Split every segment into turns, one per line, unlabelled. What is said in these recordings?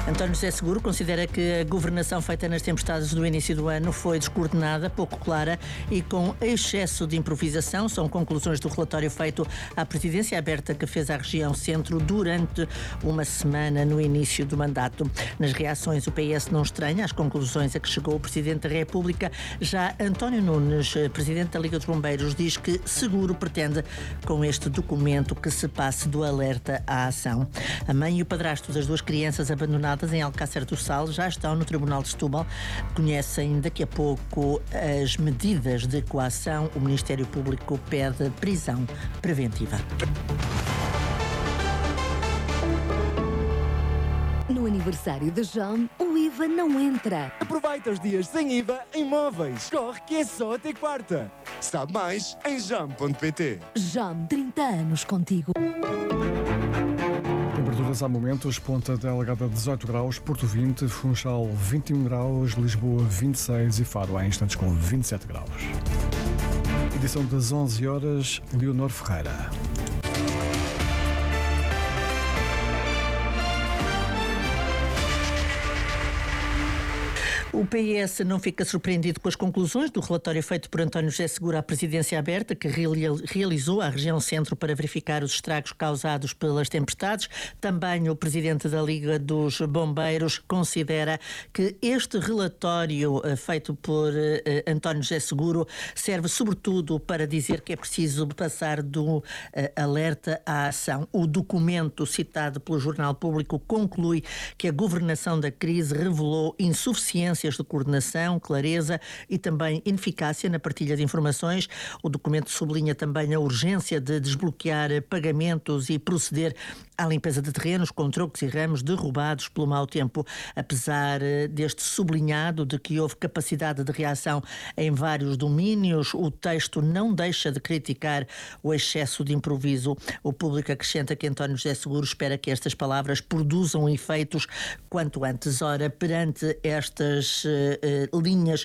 António José Seguro considera que a governação feita nas tempestades do início do ano foi descoordenada, pouco clara e com excesso de improvisação. São conclusões do relatório feito à presidência aberta que fez à região centro durante uma semana no início do mandato. Nas reações, o PS não estranha as conclusões a que chegou o Presidente da República. Já António Nunes, Presidente da Liga dos Bombeiros, diz que Seguro pretende, com este documento, que se passe do alerta à ação. A mãe e o padrasto das duas crianças abandonadas em Alcácer do Sal já estão no Tribunal de Setúbal. Conhecem daqui a pouco as medidas de coação. O Ministério Público pede prisão preventiva.
No aniversário de Jam, o IVA não entra.
Aproveita os dias sem IVA em móveis. Corre que é só até quarta. Sabe mais em jam.pt.
Jam, 30 anos contigo.
Temperaturas há momentos: Ponta Delgada 18 graus, Porto 20, Funchal 21 graus, Lisboa 26 e Faro há instantes com 27 graus. Edição das 11 horas, Leonor Ferreira.
O PS não fica surpreendido com as conclusões do relatório feito por António José Seguro à presidência aberta, que realizou a região centro para verificar os estragos causados pelas tempestades. Também o presidente da Liga dos Bombeiros considera que este relatório feito por António José Seguro serve sobretudo para dizer que é preciso passar do alerta à ação. O documento citado pelo Jornal Público conclui que a governação da crise revelou insuficiências de coordenação, clareza e também ineficácia na partilha de informações. O documento sublinha também a urgência de desbloquear pagamentos e proceder à limpeza de terrenos com trocos e ramos derrubados pelo mau tempo. Apesar deste sublinhado de que houve capacidade de reação em vários domínios, o texto não deixa de criticar o excesso de improviso. O Público acrescenta que António José Seguro espera que estas palavras produzam efeitos quanto antes. Ora, perante estas linhas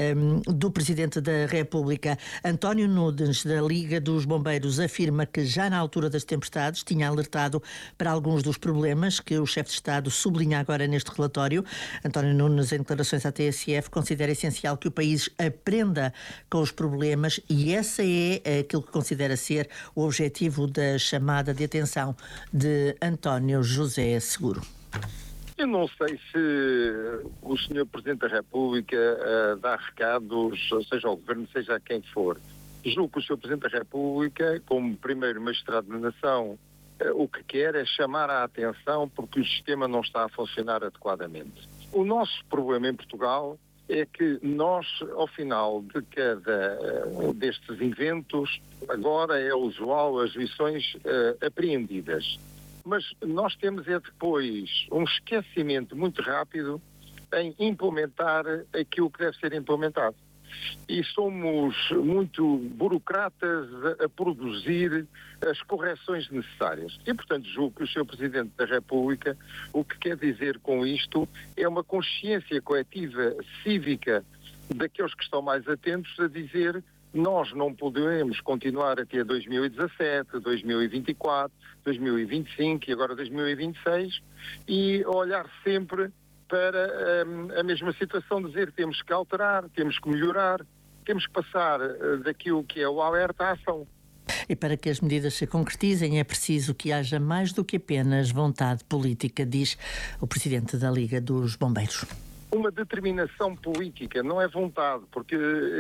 do Presidente da República, António Nunes, da Liga dos Bombeiros, afirma que já na altura das tempestades tinha alertado para alguns dos problemas que o chefe de Estado sublinha agora neste relatório. António Nunes, em declarações à TSF, considera essencial que o país aprenda com os problemas e essa é aquilo que considera ser o objetivo da chamada de atenção de António José Seguro.
Eu não sei se o Sr. Presidente da República dá recados, seja ao Governo, seja a quem for. Julgo que o Sr. Presidente da República, como primeiro magistrado da nação, o que quer é chamar a atenção porque o sistema não está a funcionar adequadamente. O nosso problema em Portugal é que nós, ao final de cada destes eventos, agora é usual as lições apreendidas. Mas nós temos depois um esquecimento muito rápido em implementar aquilo que deve ser implementado. E somos muito burocratas a produzir as correções necessárias. E, portanto, julgo que o Sr. Presidente da República, o que quer dizer com isto é uma consciência coletiva cívica daqueles que estão mais atentos a dizer: nós não podemos continuar até 2017, 2024, 2025 e agora 2026 e olhar sempre para a mesma situação, dizer que temos que alterar, temos que melhorar, temos que passar daquilo que é o alerta à ação.
E para que as medidas se concretizem é preciso que haja mais do que apenas vontade política, diz o Presidente da Liga dos Bombeiros.
Uma determinação política, não é vontade, porque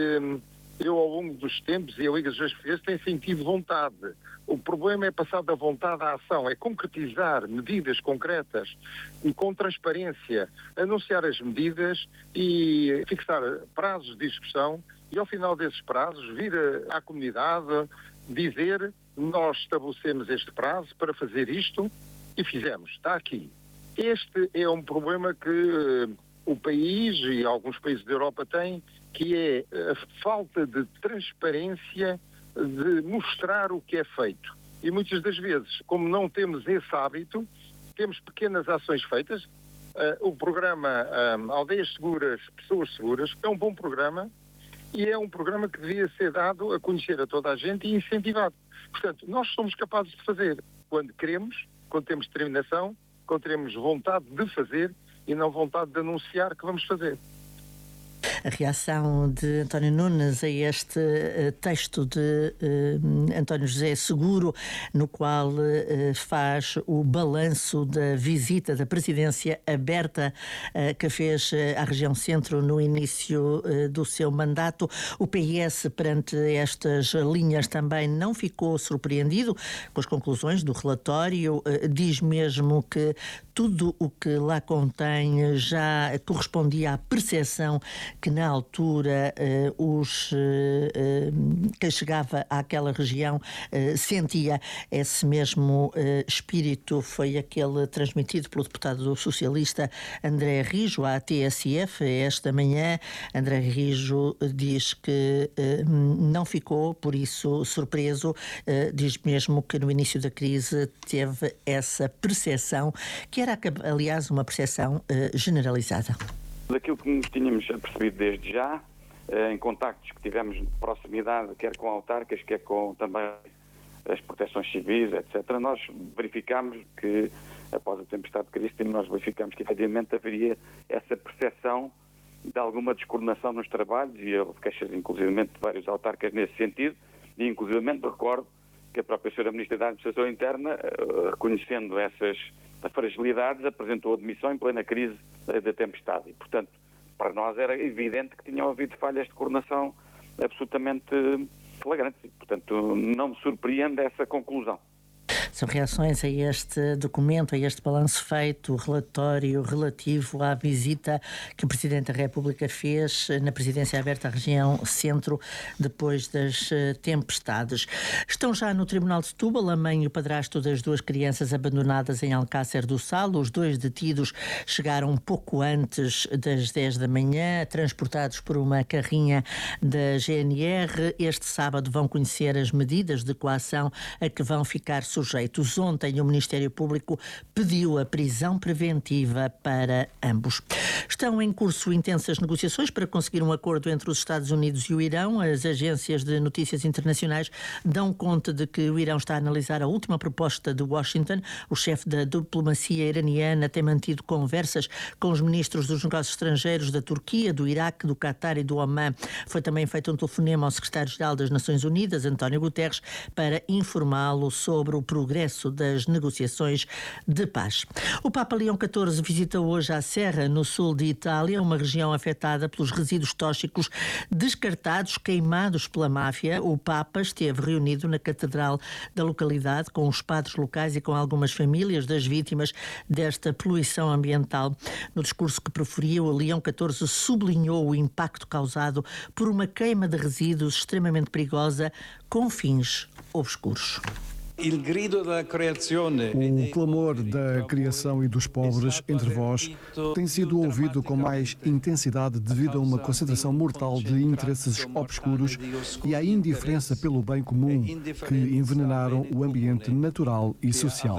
eu, ao longo dos tempos, e a Liga dos Bombeiros Portugueses tem sentido vontade. O problema é passar da vontade à ação, é concretizar medidas concretas e com transparência, anunciar as medidas e fixar prazos de execução e, ao final desses prazos, vir à comunidade dizer: nós estabelecemos este prazo para fazer isto e fizemos, está aqui. Este é um problema que o país e alguns países da Europa têm, que é a falta de transparência, de mostrar o que é feito. E muitas das vezes, como não temos esse hábito, temos pequenas ações feitas. O programa Aldeias Seguras, Pessoas Seguras, é um bom programa e é um programa que devia ser dado a conhecer a toda a gente e incentivado. Portanto, nós somos capazes de fazer quando queremos, quando temos determinação, quando temos vontade de fazer e não vontade de anunciar que vamos fazer.
A reação de António Nunes a este texto de António José Seguro, no qual faz o balanço da visita da presidência aberta que fez à região centro no início do seu mandato. O PS, perante estas linhas, também não ficou surpreendido com as conclusões do relatório. Diz mesmo que tudo o que lá contém já correspondia à percepção que na altura quem chegava àquela região sentia. Esse mesmo espírito foi aquele transmitido pelo deputado socialista André Rijo à TSF esta manhã. André Rijo diz que não ficou, por isso, surpreso. Diz mesmo que no início da crise teve essa percepção, que era, aliás, uma percepção generalizada.
Daquilo que nos tínhamos percebido desde já, em contactos que tivemos de proximidade, quer com autarcas, quer com também as proteções civis, etc., nós verificámos que, após a tempestade de Cristo, nós verificámos que, efetivamente, haveria essa percepção de alguma descoordenação nos trabalhos, e houve queixas, inclusivamente, de vários autarcas nesse sentido, e, inclusivamente, recordo que a própria Sra. Ministra da Administração Interna, reconhecendo essas fragilidades, apresentou a demissão em plena crise da tempestade. E, portanto, para nós era evidente que tinham havido falhas de coordenação absolutamente flagrantes. E, portanto, não me surpreende essa conclusão.
São reações a este documento, a este balanço feito, o relatório relativo à visita que o Presidente da República fez na presidência aberta à região centro depois das tempestades. Estão já no Tribunal de Setúbal a mãe e o padrasto das duas crianças abandonadas em Alcácer do Sal. Os dois detidos chegaram pouco antes das 10 da manhã, transportados por uma carrinha da GNR. Este sábado vão conhecer as medidas de coação a que vão ficar sujeitos. Ontem o Ministério Público pediu a prisão preventiva para ambos. Estão em curso intensas negociações para conseguir um acordo entre os Estados Unidos e o Irão. As agências de notícias internacionais dão conta de que o Irão está a analisar a última proposta de Washington. O chefe da diplomacia iraniana tem mantido conversas com os ministros dos negócios estrangeiros da Turquia, do Iraque, do Qatar e do Omã. Foi também feito um telefonema ao secretário-geral das Nações Unidas, António Guterres, para informá-lo sobre o progresso das negociações de paz. O Papa Leão XIV visita hoje a Serra, no sul de Itália, uma região afetada pelos resíduos tóxicos descartados, queimados pela máfia. O Papa esteve reunido na Catedral da localidade com os padres locais e com algumas famílias das vítimas desta poluição ambiental. No discurso que proferiu, o Leão XIV sublinhou o impacto causado por uma queima de resíduos extremamente perigosa com fins obscuros.
O clamor da criação e dos pobres entre vós tem sido ouvido com mais intensidade devido a uma concentração mortal de interesses obscuros e à indiferença pelo bem comum que envenenaram o ambiente natural e social.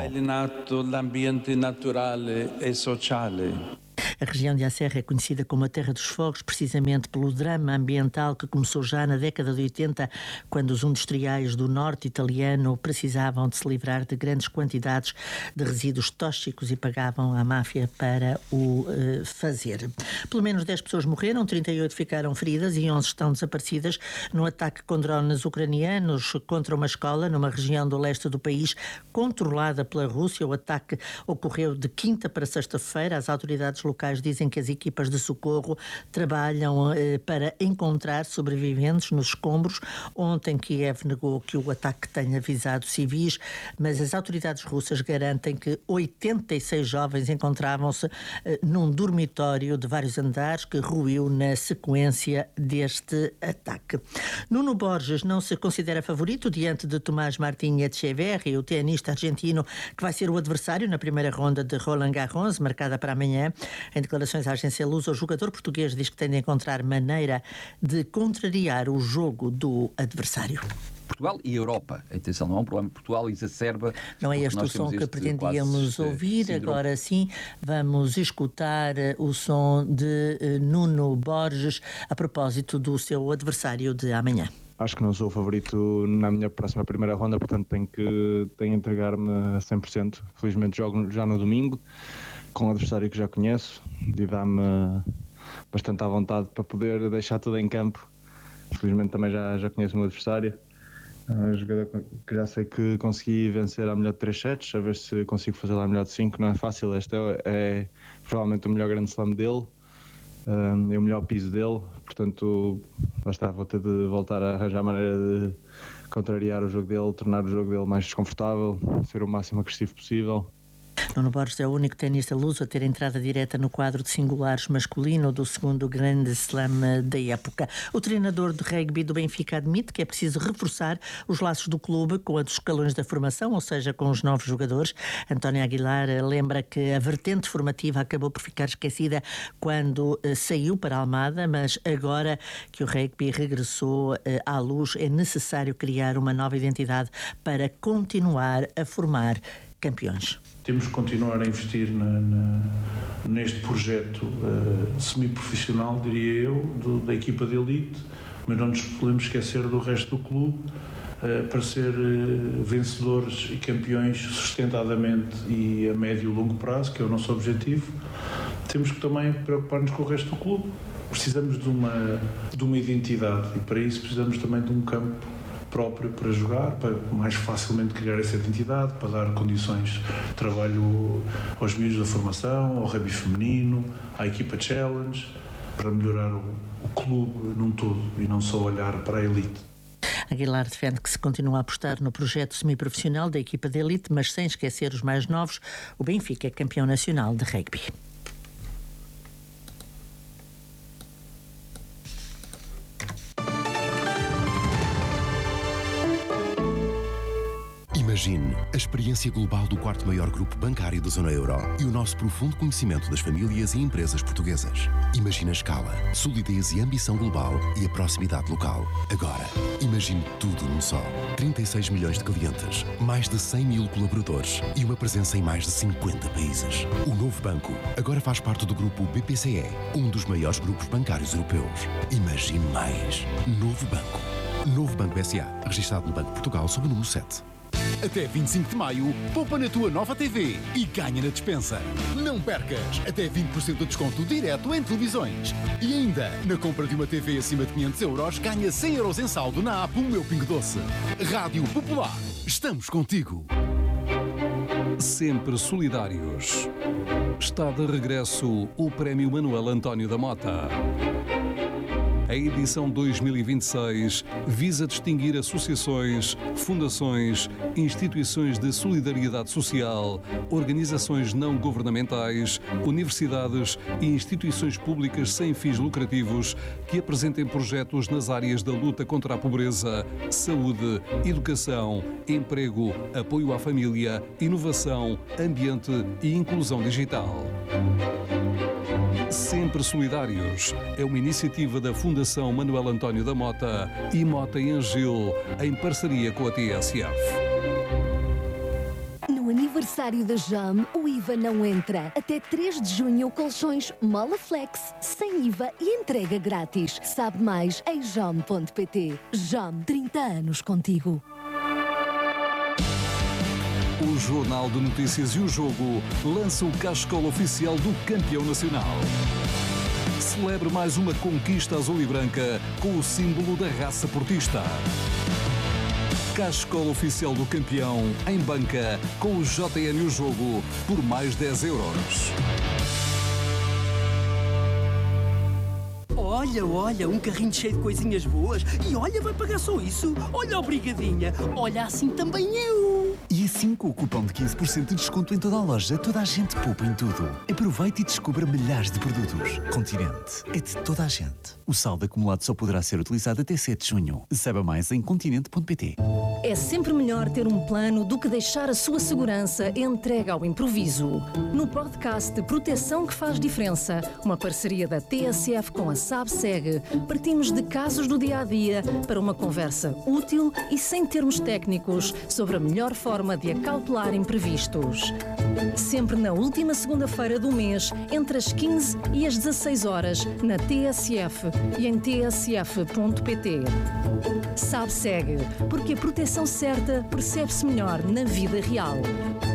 A região de Serra é conhecida como a Terra dos Fogos, precisamente pelo drama ambiental que começou já na década de 80, quando os industriais do norte italiano precisavam de se livrar de grandes quantidades de resíduos tóxicos e pagavam à máfia para o fazer. Pelo menos 10 pessoas morreram, 38 ficaram feridas e 11 estão desaparecidas no ataque com drones ucranianos contra uma escola numa região do leste do país controlada pela Rússia. O ataque ocorreu de quinta para sexta-feira. As autoridades locais dizem que as equipas de socorro trabalham para encontrar sobreviventes nos escombros. Ontem Kiev negou que o ataque tenha visado civis, mas as autoridades russas garantem que 86 jovens encontravam-se num dormitório de vários andares que ruiu na sequência deste ataque. Nuno Borges não se considera favorito diante de Tomás Martín Etcheverry, o tenista argentino que vai ser o adversário na primeira ronda de Roland Garros, marcada para amanhã. Em declarações à agência Lusa, o jogador português diz que tem de encontrar maneira de contrariar o jogo do adversário.
Portugal e Europa. Atenção, não é um problema. Portugal exacerba.
Não é este o som que pretendíamos ouvir. Síndrome. Agora sim, vamos escutar o som de Nuno Borges a propósito do seu adversário de amanhã.
Acho que não sou o favorito na minha próxima primeira ronda, portanto tenho que entregar-me a 100%. Felizmente jogo já no domingo com um adversário que já conheço e dá-me bastante à vontade para poder deixar tudo em campo. Felizmente também já conheço o meu adversário. É um jogador que já sei que consegui vencer a melhor de 3 sets, a ver se consigo fazer lá a melhor de 5. Não é fácil, este é provavelmente o melhor grande slam dele, é o melhor piso dele, portanto vou ter de voltar a arranjar a maneira de contrariar o jogo dele, tornar o jogo dele mais desconfortável, ser o máximo agressivo possível.
Nuno Borges é o único tenista luso a ter entrada direta no quadro de singulares masculino do segundo grande slam da época. O treinador de rugby do Benfica admite que é preciso reforçar os laços do clube com a dos escalões da formação, ou seja, com os novos jogadores. António Aguilar lembra que a vertente formativa acabou por ficar esquecida quando saiu para a Almada, mas agora que o rugby regressou à luz, é necessário criar uma nova identidade para continuar a formar campeões.
Temos que continuar a investir neste projeto semi-profissional, diria eu, da equipa de elite, mas não nos podemos esquecer do resto do clube para ser vencedores e campeões sustentadamente e a médio e longo prazo, que é o nosso objetivo. Temos que também preocupar-nos com o resto do clube. Precisamos de uma identidade e para isso precisamos também de um campo próprio para jogar, para mais facilmente criar essa identidade, para dar condições de trabalho aos miúdos da formação, ao rugby feminino, à equipa challenge, para melhorar o clube num todo e não só olhar para a elite.
Aguilar defende que se continua a apostar no projeto semiprofissional da equipa de elite, mas sem esquecer os mais novos. O Benfica é campeão nacional de rugby.
Imagine a experiência global do 4º maior grupo bancário da zona euro e o nosso profundo conhecimento das famílias e empresas portuguesas. Imagine a escala, solidez e ambição global e a proximidade local. Agora, imagine tudo num só. 36 milhões de clientes, mais de 100 mil colaboradores e uma presença em mais de 50 países. O novo banco agora faz parte do grupo BPCE, um dos maiores grupos bancários europeus. Imagine mais. Novo Banco. Novo Banco S.A., registado no Banco de Portugal sob o número 7.
Até 25 de maio, poupa na tua nova TV e ganha na despensa. Não percas! Até 20% de desconto direto em televisões. E ainda, na compra de uma TV acima de 500 euros, ganha 100 euros em saldo na app O Meu Pingo Doce. Rádio Popular. Estamos contigo.
Sempre solidários. Está de regresso o Prémio Manuel António da Mota. A edição 2026 visa distinguir associações, fundações, instituições de solidariedade social, organizações não governamentais, universidades e instituições públicas sem fins lucrativos que apresentem projetos nas áreas da luta contra a pobreza, saúde, educação, emprego, apoio à família, inovação, ambiente e inclusão digital. Sempre Solidários é uma iniciativa da Fundação Manuel António da Mota e Mota e Angil, em parceria com a TSF.
No aniversário da JAM, o IVA não entra. Até 3 de junho, colchões Molaflex, sem IVA e entrega grátis. Sabe mais em jam.pt. JAM, 30 anos contigo.
O Jornal de Notícias e o Jogo lança o cascola oficial do campeão nacional. Celebre mais uma conquista azul e branca com o símbolo da raça portista. Cascola oficial do campeão em banca com o JN e o Jogo por mais 10 euros.
Olha, um carrinho cheio de coisinhas boas. E olha, vai pagar só isso. Olha, obrigadinha. Olha, assim também eu.
E assim, com o cupom de 15% de desconto em toda a loja, toda a gente poupa em tudo. Aproveite e descubra milhares de produtos. Continente é de toda a gente. O saldo acumulado só poderá ser utilizado até 7 de junho. Saiba mais em continente.pt.
É sempre melhor ter um plano do que deixar a sua segurança entregue ao improviso. No podcast Proteção que Faz Diferença, uma parceria da TSF com a SABSEG, partimos de casos do dia-a-dia para uma conversa útil e sem termos técnicos sobre a melhor forma de acautelar imprevistos. Sempre na última segunda-feira do mês, entre as 15 e as 16 horas, na TSF e em tsf.pt. SABSEG, porque a proteção certa percebe-se melhor na vida real.